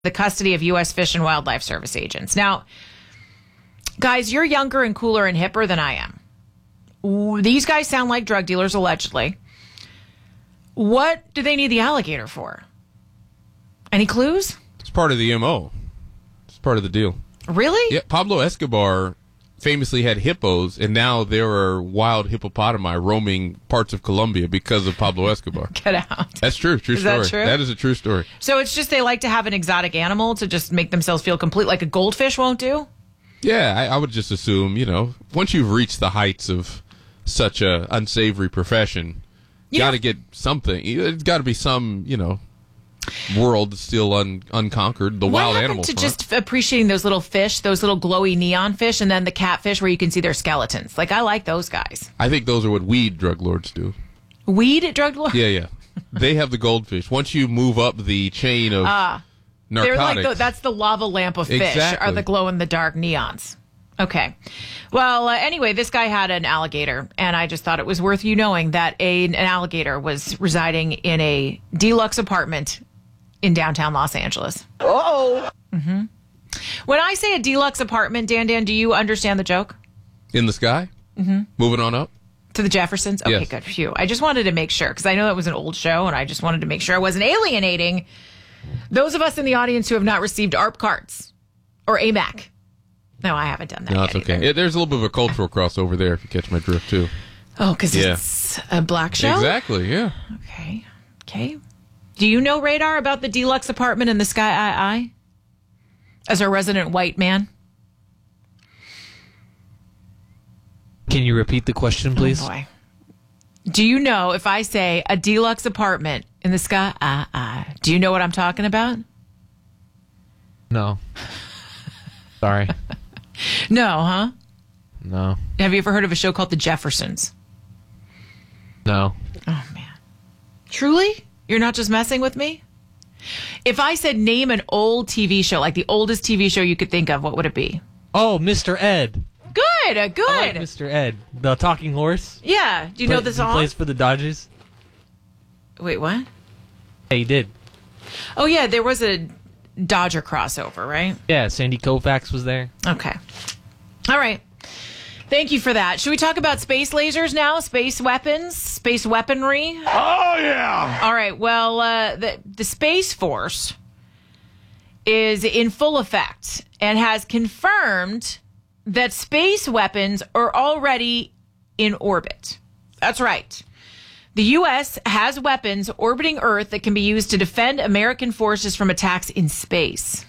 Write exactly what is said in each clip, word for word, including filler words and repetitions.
the custody of U S Fish and Wildlife Service agents. Now, guys, you're younger and cooler and hipper than I am. Ooh, these guys sound like drug dealers, allegedly. What do they need the alligator for? Any clues? It's part of the M O. It's part of the deal. Really? Yeah, Pablo Escobar famously had hippos, and now there are wild hippopotami roaming parts of Colombia because of Pablo Escobar. Get out. That's true. True is story. That, true? That is a true story. So it's just they like to have an exotic animal to just make themselves feel complete, like a goldfish won't do? Yeah, I, I would just assume, you know, once you've reached the heights of such a unsavory profession, you got to get something. It's got to be some, you know, world still un, unconquered. The what wild happened animal to front. just appreciating those little fish, those little glowy neon fish, and then the catfish where you can see their skeletons? Like, I like those guys. I think those are what weed drug lords do. Weed drug lords? Yeah, yeah. They have the goldfish. Once you move up the chain of Ah, narcotics, they're like the, that's the lava lamp of fish. Exactly. Are the glow in the dark neons? Okay. Well, uh, anyway, this guy had an alligator, and I just thought it was worth you knowing that a, an alligator was residing in a deluxe apartment in downtown Los Angeles. Oh. Mm-hmm. When I say a deluxe apartment, Dan Dan, do you understand the joke? in the sky. Mm-hmm. Moving on up. To the Jeffersons? Okay, Yes. good. Phew. I just wanted to make sure, because I know that was an old show, and I just wanted to make sure I wasn't alienating those of us in the audience who have not received A R P cards or A M A C. No, I haven't done that No, yet it's okay. either. It, there's a little bit of a cultural crossover there, if you catch my drift, too. Oh, because Yeah. it's a black show? Exactly, yeah. Okay. Okay. Do you know, Radar, about the deluxe apartment in the Sky I I? As a resident white man? Can you repeat the question, please? Oh, boy. Do you know if I say a deluxe apartment in the Sky I I, do you know what I'm talking about? No. Sorry. No, huh? No. Have you ever heard of a show called The Jeffersons? No. Oh, man. Truly? You're not just messing with me? If I said name an old T V show, like the oldest T V show you could think of, what would it be? Oh, Mister Ed. Good, uh, good. I like Mister Ed, the talking horse. Yeah. Do you know the He song? plays for the Dodgers. Wait, what? Yeah, he did. Oh, yeah, there was a Dodger crossover, right? Yeah, Sandy Koufax was there. Okay. All right. Thank you for that. Should we talk about space lasers now? Space weapons? Space weaponry? Oh, yeah. All right. Well, uh, the, the Space Force is in full effect and has confirmed that space weapons are already in orbit. That's right. The U S has weapons orbiting Earth that can be used to defend American forces from attacks in space.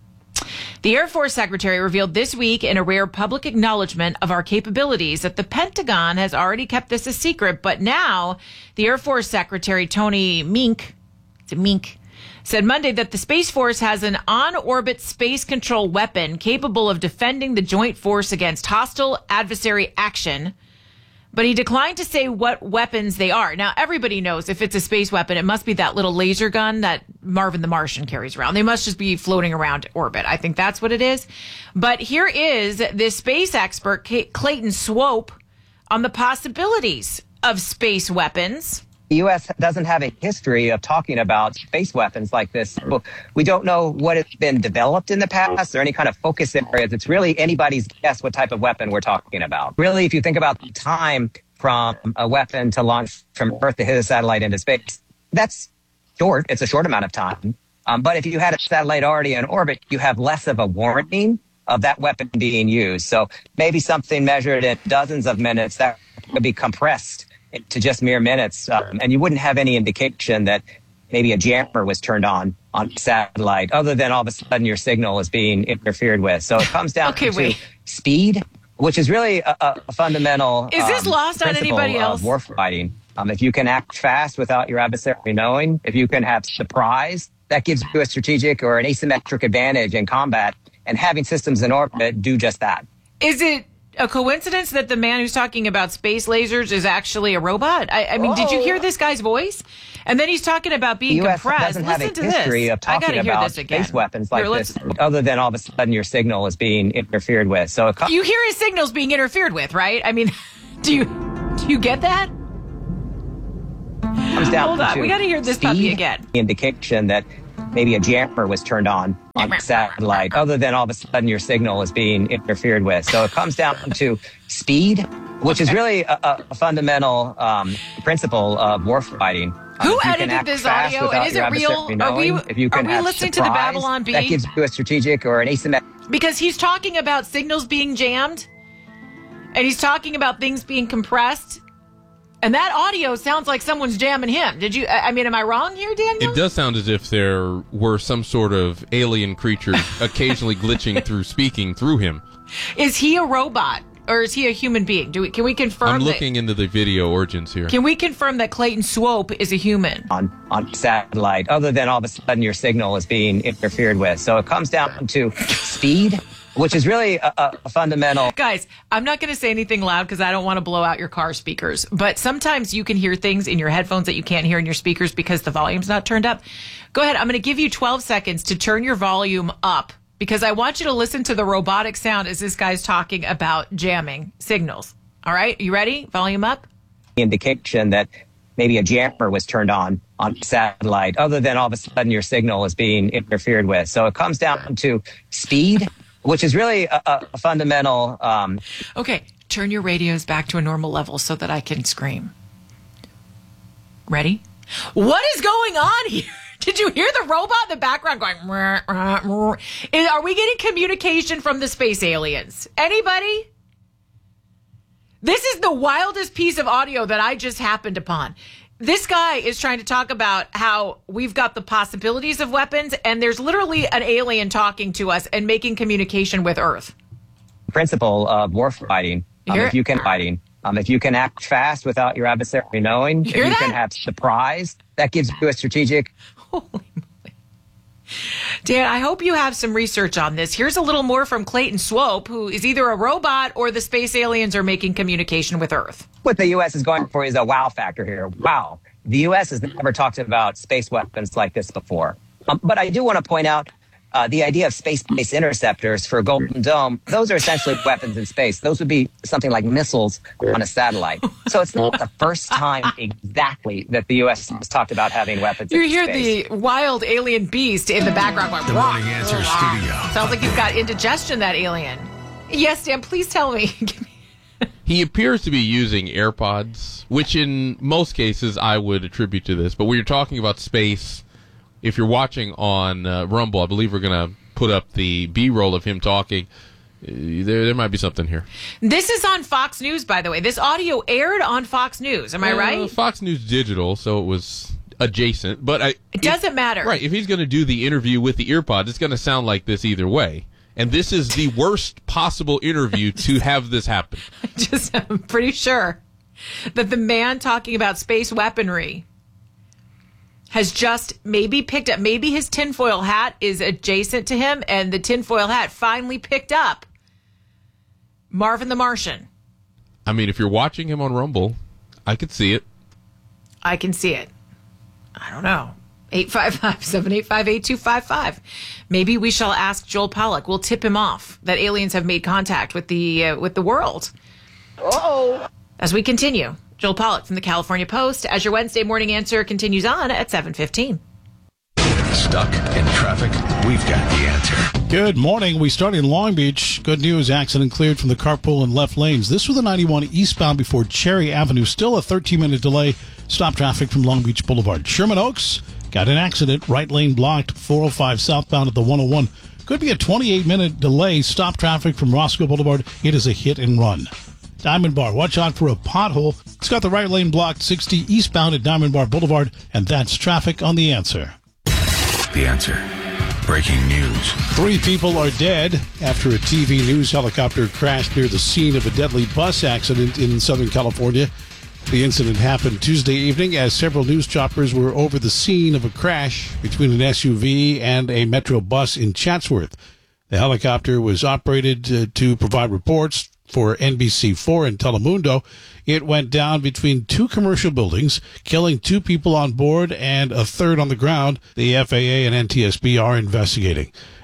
The Air Force Secretary revealed this week in a rare public acknowledgement of our capabilities that the Pentagon has already kept this a secret, but now the Air Force Secretary Tony Mink, it's a Mink, said Monday that the Space Force has an on-orbit space control weapon capable of defending the joint force against hostile adversary action, but he declined to say what weapons they are. Now, everybody knows if it's a space weapon, it must be that little laser gun that Marvin the Martian carries around. They must just be floating around orbit. I think that's what it is. But here is this space expert, Clayton Swope, on the possibilities of space weapons. The U S doesn't have a history of talking about space weapons like this. We don't know what has been developed in the past or any kind of focus areas. It's really anybody's guess what type of weapon we're talking about. Really, if you think about the time from a weapon to launch from Earth to hit a satellite into space, that's short. It's a short amount of time. Um, but if you had a satellite already in orbit, you have less of a warning of that weapon being used. So maybe something measured in dozens of minutes that could be compressed to just mere minutes, um, and you wouldn't have any indication that maybe a jammer was turned on on the satellite, other than all of a sudden your signal is being interfered with. So it comes down Okay, to wait. speed, which is really a, a fundamental Is this um, lost on principle anybody else? of warfighting. Um, if you can act fast without your adversary knowing, if you can have surprise, that gives you a strategic or an asymmetric advantage in combat, and having systems in orbit do just that. Is it a coincidence that the man who's talking about space lasers is actually a robot? I, I mean, did you hear this guy's voice? And then he's talking about being The U S compressed. doesn't have Listen a to history this. of I talking gotta hear about this again. space weapons like Here, let's- this, other than all of a sudden your signal is being interfered with. So it comes You hear his signals being interfered with, right? I mean, do you do you get that? down Hold on, to we gotta hear this speed, puppy again. the indication that maybe a jammer was turned on on the satellite, other than all of a sudden your signal is being interfered with. So it comes down to speed, which is really a, a, a fundamental um, principle of warfighting. Who Um, edited this audio? And is it real? Are we, if you can are we have listening to the surprise, Babylon Bee? that gives you a strategic or an asymmetric. Because he's talking about signals being jammed, and he's talking about things being compressed, and that audio sounds like someone's jamming him. Did you? I mean, am I wrong here, Daniel? It does sound as if there were some sort of alien creature occasionally glitching through speaking through him. Is he a robot or is he a human being? Do we? Can we confirm? I'm that, looking into the video origins here. Can we confirm that Clayton Swope is a human? on on satellite, other than all of a sudden your signal is being interfered with. So it comes down to speed, which is really a, a, a fundamental. Guys, I'm not going to say anything loud because I don't want to blow out your car speakers. But sometimes you can hear things in your headphones that you can't hear in your speakers because the volume's not turned up. Go ahead. I'm going to give you twelve seconds to turn your volume up because I want you to listen to the robotic sound as this guy's talking about jamming signals. All right. You ready? Volume up. Indication that maybe a jammer was turned on on satellite, other than all of a sudden your signal is being interfered with. So it comes down to speed, which is really a, a, a fundamental. Um, Okay. Turn your radios back to a normal level so that I can scream. Ready? What is going on here? Did you hear the robot in the background going? "Mrr, mrr, mrr"? Is- Are we getting communication from the space aliens? Anybody? This is the wildest piece of audio that I just happened upon. This guy is trying to talk about how we've got the possibilities of weapons, and there's literally an alien talking to us and making communication with Earth. principle of warfighting. Um, You're- if you can fighting, um, if you can act fast without your adversary knowing, if hear you that? can have surprise, that gives you a strategic. Holy moly. Dan, I hope you have some research on this. Here's a little more from Clayton Swope, who is either a robot or the space aliens are making communication with Earth. What the U S is going for is a wow factor here. Wow. The U S has never talked about space weapons like this before. Um, but I do want to point out uh, the idea of space-based interceptors for Golden Dome. Those are essentially weapons in space. Those would be something like missiles on a satellite. So it's not the first time exactly that the U S has talked about having weapons You in hear space. the wild alien beast in the background going, The Morning Answer "Rah." Studio. Sounds like he's got indigestion, that alien. Yes, Dan, please tell me. Give me- He appears to be using AirPods, which in most cases I would attribute to this. But when you're talking about space, if you're watching on uh, Rumble, I believe we're going to put up the B-roll of him talking. Uh, there, there might be something here. This is on Fox News, by the way. This audio aired on Fox News. Am I Uh, right? Fox News Digital, so it was adjacent. But I, It doesn't matter. Right. If he's going to do the interview with the earpods, it's going to sound like this either way. And this is the worst possible interview to have this happen. Just, I'm pretty sure that the man talking about space weaponry has just maybe picked up, maybe his tinfoil hat is adjacent to him, and the tinfoil hat finally picked up Marvin the Martian. I mean, if you're watching him on Rumble, I could see it. I can see it. I don't know. eight five five, seven eight five, eight two five five. Maybe we shall ask Joel Pollack. We'll tip him off that aliens have made contact with the uh, with the world. Oh. As we continue, Joel Pollack from the California Post, as your Wednesday morning answer continues on at seven fifteen. Stuck in traffic? We've got the answer. Good morning. We start in Long Beach. Good news. Accident cleared from the carpool and left lanes. This was the ninety-one eastbound before Cherry Avenue. Still a thirteen-minute delay. Stop traffic from Long Beach Boulevard. Sherman Oaks got an accident. Right lane blocked. four oh five southbound at the one oh one. Could be a twenty-eight minute delay. Stop traffic from Roscoe Boulevard. It is a hit and run. Diamond Bar, watch out for a pothole. It's got the right lane blocked. sixty eastbound at Diamond Bar Boulevard. And that's traffic on The Answer. The answer. Breaking news. Three people are dead after a T V news helicopter crashed near the scene of a deadly bus accident in Southern California. The incident happened Tuesday evening as several news choppers were over the scene of a crash between an S U V and a Metro bus in Chatsworth. The helicopter was operated uh, to provide reports for N B C four and Telemundo. It went down between two commercial buildings, killing two people on board and a third on the ground. The F A A and N T S B are investigating.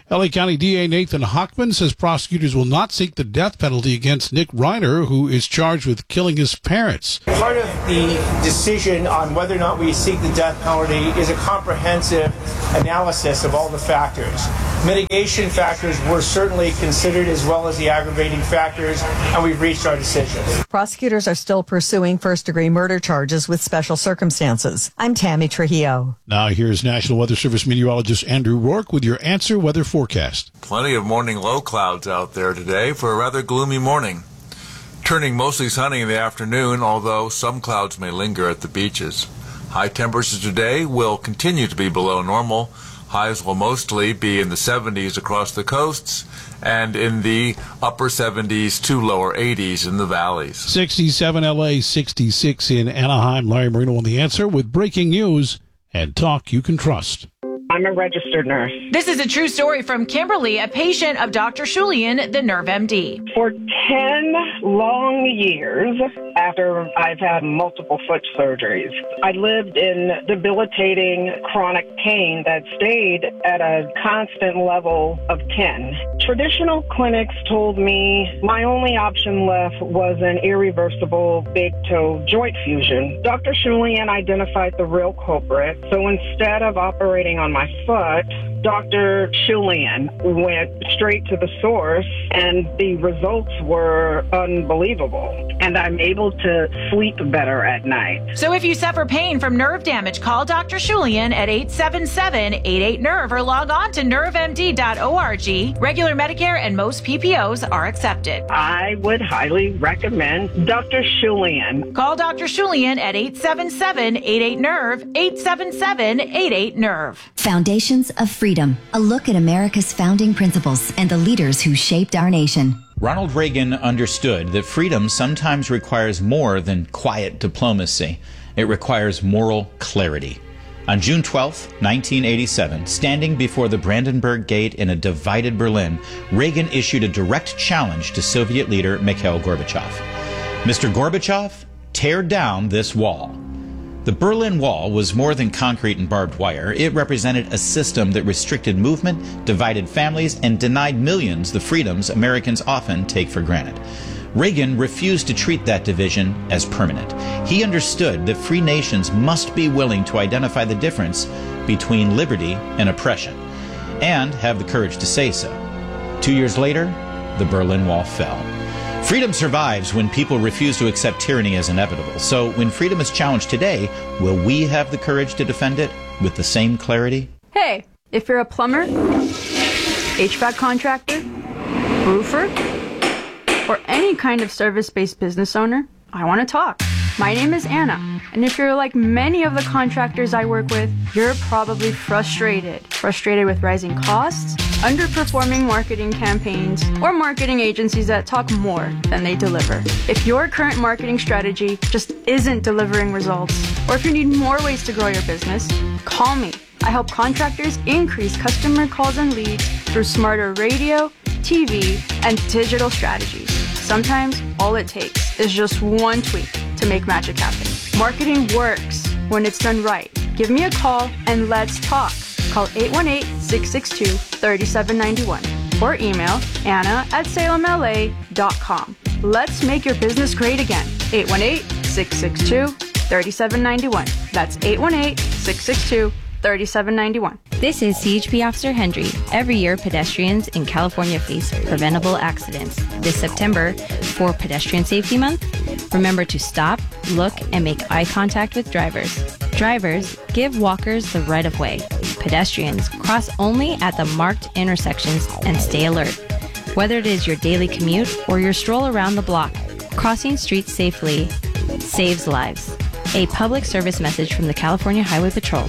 L A County D A Nathan Hochman says prosecutors will not seek the death penalty against Nick Reiner, who is charged with killing his parents. Part of the decision on whether or not we seek the death penalty is a comprehensive analysis of all the factors. Mitigation factors were certainly considered, as well as the aggravating factors, and we've reached our decision. Prosecutors are still pursuing first-degree murder charges with special circumstances. I'm Tammy Trujillo. Now here's National Weather Service meteorologist Andrew Rourke with your Answer Weather forecast. Plenty of morning low clouds out there today for a rather gloomy morning. Turning mostly sunny in the afternoon, although some clouds may linger at the beaches. High temperatures today will continue to be below normal. Highs will mostly be in the seventies across the coasts and in the upper seventies to lower eighties in the valleys. sixty-seven L A, sixty-six in Anaheim. Larry Marino on The Answer with breaking news and talk you can trust. I'm a registered nurse. This is a true story from Kimberly, a patient of Doctor Shulian, the Nerve M D. For ten long years, after I've had multiple foot surgeries, I lived in debilitating chronic pain that stayed at a constant level of ten. Traditional clinics told me my only option left was an irreversible big toe joint fusion. Doctor Shulian identified the real culprit, so instead of operating on my foot, Doctor Shulian went straight to the source, and the results were unbelievable. And I'm able to sleep better at night. So if you suffer pain from nerve damage, call Doctor Shulian at eight seven seven, eight eight, nerve or log on to nerve m d dot org. Regular Medicare and most P P Os are accepted. I would highly recommend Doctor Shulian. Call Doctor Shulian at eight seven seven, eight eight, nerve, eight seven seven, eight eight, nerve. Foundations of Freedom, a look at America's founding principles and the leaders who shaped our nation. Ronald Reagan understood that freedom sometimes requires more than quiet diplomacy. It requires moral clarity. On June twelfth, nineteen eighty-seven, standing before the Brandenburg Gate in a divided Berlin, Reagan issued a direct challenge to Soviet leader Mikhail Gorbachev. Mister Gorbachev, tear down this wall. The Berlin Wall was more than concrete and barbed wire. It represented a system that restricted movement, divided families, and denied millions the freedoms Americans often take for granted. Reagan refused to treat that division as permanent. He understood that free nations must be willing to identify the difference between liberty and oppression, and have the courage to say so. Two years later, the Berlin Wall fell. Freedom survives when people refuse to accept tyranny as inevitable. So when freedom is challenged today, will we have the courage to defend it with the same clarity? Hey, if you're a plumber, H V A C contractor, roofer, or any kind of service-based business owner, I want to talk. My name is Anna, and if you're like many of the contractors I work with, you're probably frustrated. Frustrated with rising costs, underperforming marketing campaigns, or marketing agencies that talk more than they deliver. If your current marketing strategy just isn't delivering results, or if you need more ways to grow your business, call me. I help contractors increase customer calls and leads through smarter radio, T V, and digital strategies. Sometimes all it takes is just one tweak to make magic happen. Marketing works when it's done right. Give me a call and let's talk. Call eight one eight, six six two, three seven nine one or email anna at salem l a dot com. Let's make your business great again. eight one eight, six six two, three seven nine one. That's eight one eight, six six two, three seven nine one. This is C H P Officer Hendry. Every year, pedestrians in California face preventable accidents. This September, for Pedestrian Safety Month, remember to stop, look, and make eye contact with drivers. Drivers, give walkers the right of way. Pedestrians, cross only at the marked intersections and stay alert. Whether it is your daily commute or your stroll around the block, crossing streets safely saves lives. A public service message from the California Highway Patrol.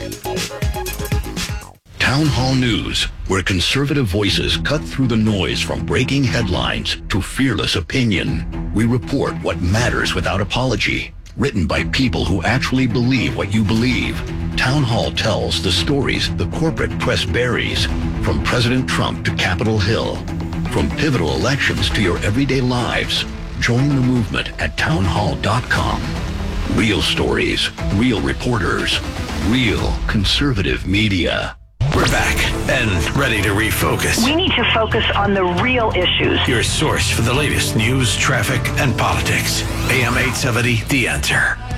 Town Hall News, where conservative voices cut through the noise from breaking headlines to fearless opinion. We report what matters without apology. Written by people who actually believe what you believe. Town Hall tells the stories the corporate press buries, from President Trump to Capitol Hill, from pivotal elections to your everyday lives. Join the movement at town hall dot com. Real stories, real reporters, real conservative media. We're back and ready to refocus. We need to focus on the real issues. Your source for the latest news, traffic, and politics. A M eight seventy, The Answer.